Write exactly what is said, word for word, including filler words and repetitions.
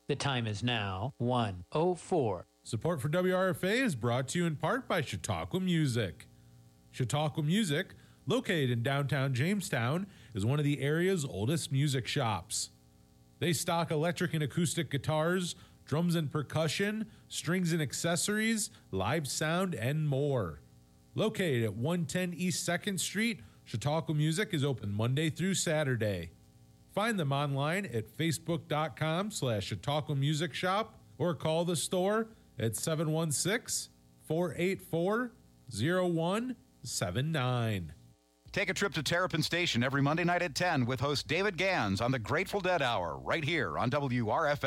The time is now one oh four. Support for W R F A is brought to you in part by Chautauqua Music. Chautauqua Music, located in downtown Jamestown, is one of the area's oldest music shops. They stock electric and acoustic guitars, drums and percussion, strings and accessories, live sound, and more. Located at one ten East second Street, Chautauqua Music is open Monday through Saturday. Find them online at facebook.com slash Chautauqua Music Shop or call the store at seven one six, four eight four, zero one seven nine. Take a trip to Terrapin Station every Monday night at ten with host David Gans on the Grateful Dead Hour right here on W R F A.